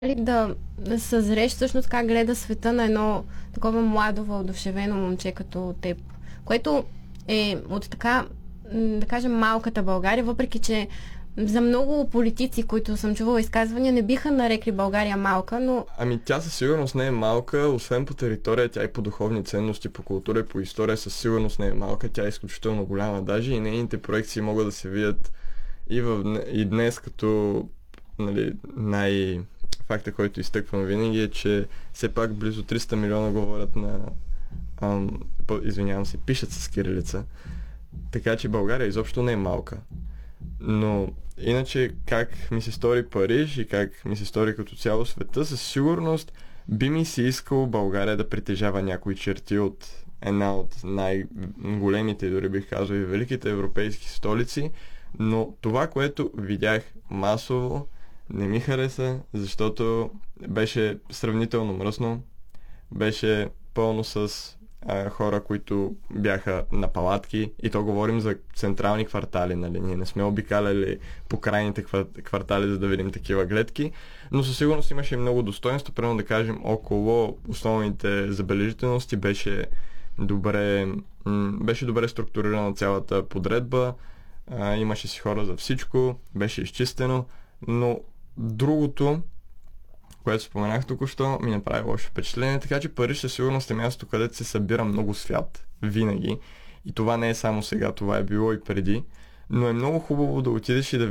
ли да съзреш всъщност как гледа света на едно такова младо, въодушевено момче като теб, което е от така, да кажем, малката България, въпреки че за много политици, които съм чувала изказвания, не биха нарекли България малка, но Ами тя със сигурност не е малка, освен по територия, тя и по духовни ценности, по култура и по история със сигурност не е малка, тя е изключително голяма даже и нейните проекции могат да се видят и днес като, нали, факта, който изтъквам винаги е, че все пак близо 300 милиона говорят извинявам се, пишат с кирилица. Така че България изобщо не е малка. Но иначе как ми се стори Париж и как ми се стори като цяло света, със сигурност би ми се искало България да притежава някои черти от една от най-големите, дори бих казал и великите европейски столици, но това, което видях масово, не ми хареса, защото беше сравнително мръсно, беше пълно с хора, които бяха на палатки и то говорим за централни квартали, нали? Ние не сме обикаляли по крайните квартали, за да видим такива гледки, но със сигурност имаше и много достоинство, примерно да кажем около основните забележителности беше добре структурирана цялата подредба, имаше си хора за всичко, беше изчистено, но другото, което споменах току-що, ми направи лошо впечатление, така че Париж със сигурност е място, където се събира много свят, винаги. И това не е само сега, това е било и преди, но е много хубаво да отидеш и да